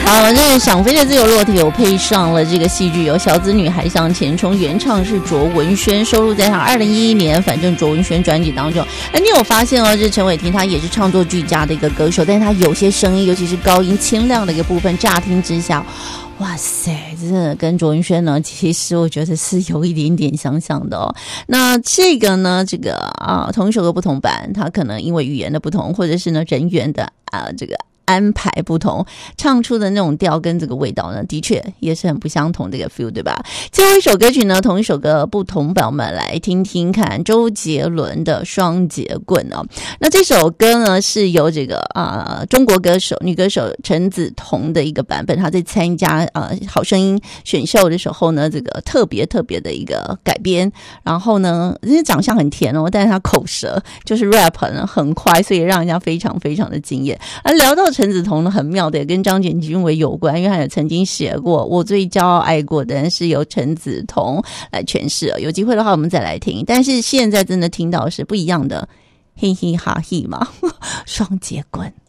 好，这个想飞的自由落体有配上了这个戏剧，有小资女孩向前冲，原唱是卓文萱，收录在她2011年反正卓文萱专辑当中。你有发现哦，这陈伟霆他也是创作俱佳的一个歌手，但是他有些声音，尤其是高音清亮的一个部分，乍听之下，哇塞，真的跟卓文萱呢，其实我觉得是有一点点相像的哦。那这个呢，这个同一首歌不同版，它可能因为语言的不同，或者是呢人员的这个安排不同，唱出的那种调跟这个味道呢，的确也是很不相同的一个 feel， 对吧？最后一首歌曲呢，同一首歌不同版，我们来听听看周杰伦的《双节棍》哦。那这首歌呢，是由这个中国歌手女歌手陈梓童的一个版本，她在参加好声音选秀的时候呢，这个特别的一个改编。然后呢，因为长相很甜哦，但是她口舌就是 rap 呢很快，所以让人家非常的惊艳。而聊到陈梓童呢，很妙的也跟张简君伟有关，因为他也曾经写过《我最骄傲爱过的人》，是由陈梓童来诠释。有机会的话我们再来听，但是现在真的听到是不一样的，嘿嘿哈嘿嘛，双节棍。